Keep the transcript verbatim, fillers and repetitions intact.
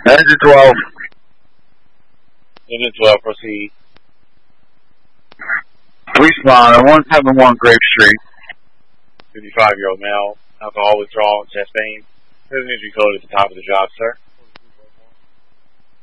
Engine twelve. Engine twelve, proceed. Respond, one seven one Grape Street. fifty-five-year-old male, alcohol withdrawal, chest pain. There's an entry code at the top of the job, sir.